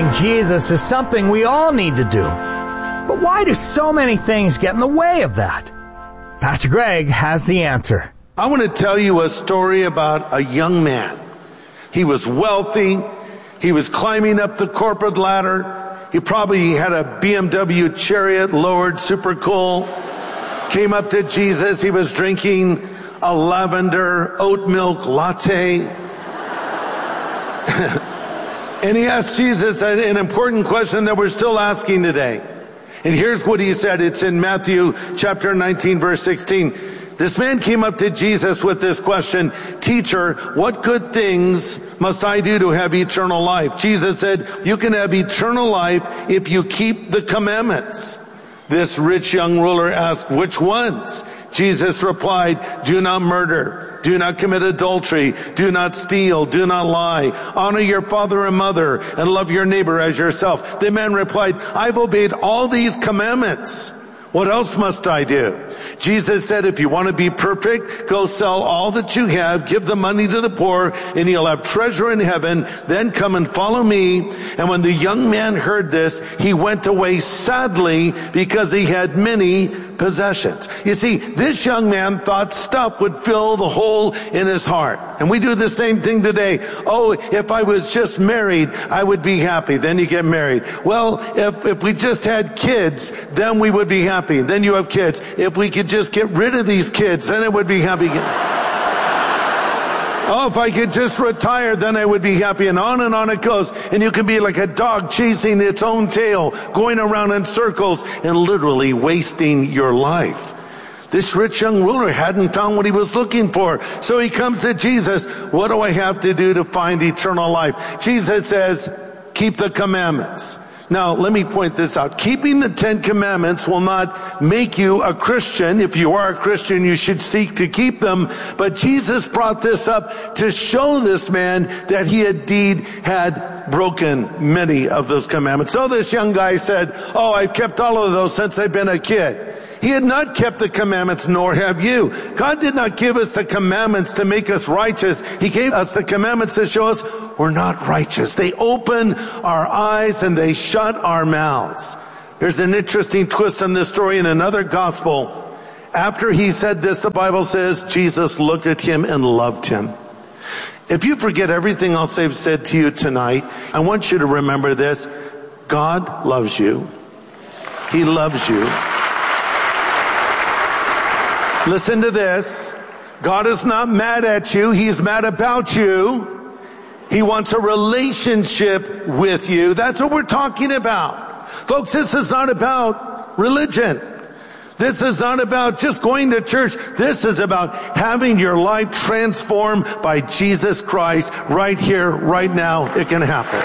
following Jesus is something we all need to do. But why do so many things get in the way of that? Pastor Greg has the answer. I want to tell you a story about a young man. He was wealthy. He was climbing up the corporate ladder. He probably had a BMW Chariot lowered, super cool. Came up to Jesus. He was drinking a lavender oat milk latte. And he asked Jesus an important question that we're still asking today. And here's what he said. It's in Matthew chapter 19, verse 16. This man came up to Jesus with this question, "Teacher, what good things must I do to have eternal life?" Jesus said, "You can have eternal life if you keep the commandments." This rich young ruler asked, "Which ones?" Jesus replied, "Do not murder. Do not commit adultery. Do not steal. Do not lie. Honor your father and mother, and love your neighbor as yourself." The man replied, "I've obeyed all these commandments. What else must I do?" Jesus said, "If you want to be perfect, go sell all that you have, give the money to the poor, and you'll have treasure in heaven. Then come and follow me." And when the young man heard this, he went away sadly because he had many possessions. You see, this young man thought stuff would fill the hole in his heart. And we do the same thing today. "Oh, if I was just married, I would be happy." Then you get married. "Well, if we just had kids, then we would be happy." Then you have kids. "If we could just get rid of these kids, then it would be happy again." "Oh, if I could just retire, then I would be happy." And on it goes. And you can be like a dog chasing its own tail, going around in circles and literally wasting your life. This rich young ruler hadn't found what he was looking for. So he comes to Jesus. "What do I have to do to find eternal life?" Jesus says, "Keep the commandments." Now, let me point this out. Keeping the 10 Commandments will not make you a Christian. If you are a Christian, you should seek to keep them. But Jesus brought this up to show this man that he indeed had broken many of those commandments. So this young guy said, "Oh, I've kept all of those since I've been a kid." He had not kept the commandments, nor have you. God did not give us the commandments to make us righteous. He gave us the commandments to show us we're not righteous. They open our eyes and they shut our mouths. There's an interesting twist in this story in another gospel. After he said this, the Bible says, Jesus looked at him and loved him. If you forget everything else I've said to you tonight, I want you to remember this. God loves you. He loves you. Listen to this. God is not mad at you. He's mad about you. He wants a relationship with you. That's what we're talking about. Folks, this is not about religion. This is not about just going to church. This is about having your life transformed by Jesus Christ right here, right now. It can happen.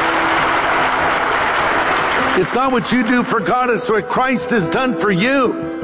It's not what you do for God. It's what Christ has done for you.